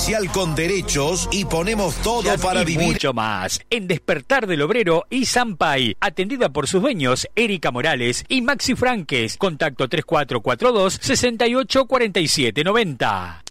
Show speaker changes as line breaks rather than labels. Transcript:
oficial con derechos y ponemos todo para vivir.
Mucho más. En Despertar del Obrero y Sampay. Atendida por sus dueños, Erika Morales y Maxi Franques. Contacto 3442 684790.